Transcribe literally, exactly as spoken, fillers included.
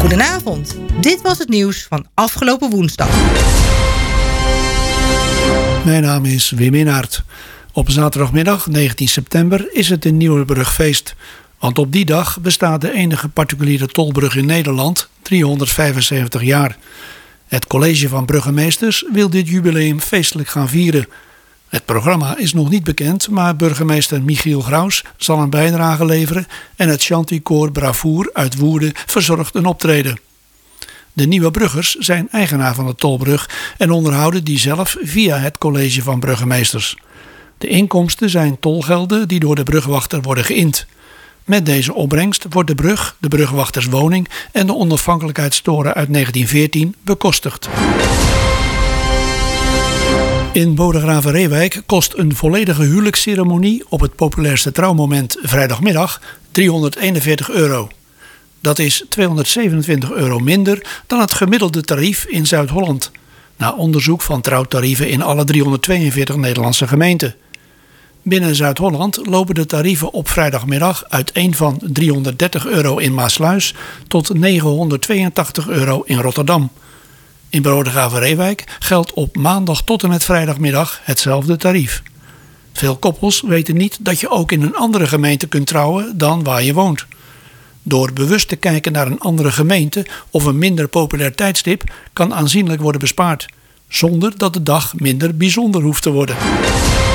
Goedenavond, dit was het nieuws van afgelopen woensdag. Mijn naam is Wim Inhaert. Op zaterdagmiddag negentien september is het een Nieuwebrugfeest. Want op die dag bestaat de enige particuliere tolbrug in Nederland driehonderdvijfenzeventig jaar. Het college van burgemeesters wil dit jubileum feestelijk gaan vieren. Het programma is nog niet bekend, maar burgemeester Michiel Graus zal een bijdrage leveren en het Chanticoor Bravoer uit Woerden verzorgt een optreden. De nieuwe bruggers zijn eigenaar van de tolbrug en onderhouden die zelf via het college van burgemeesters. De inkomsten zijn tolgelden die door de brugwachter worden geïnd. Met deze opbrengst wordt de brug, de brugwachterswoning en de onafhankelijkheidstoren uit negentien veertien bekostigd. In Bodegraven-Reewijk kost een volledige huwelijksceremonie op het populairste trouwmoment vrijdagmiddag driehonderdeenenveertig euro. Dat is tweehonderdzevenentwintig euro minder dan het gemiddelde tarief in Zuid-Holland, na onderzoek van trouwtarieven in alle driehonderdtweeënveertig Nederlandse gemeenten. Binnen Zuid-Holland lopen de tarieven op vrijdagmiddag uiteen van driehonderddertig euro in Maassluis tot negenhonderdtweeëntachtig euro in Rotterdam. In Bodegraven-Reewijk geldt op maandag tot en met vrijdagmiddag hetzelfde tarief. Veel koppels weten niet dat je ook in een andere gemeente kunt trouwen dan waar je woont. Door bewust te kijken naar een andere gemeente of een minder populair tijdstip kan aanzienlijk worden bespaard, zonder dat de dag minder bijzonder hoeft te worden.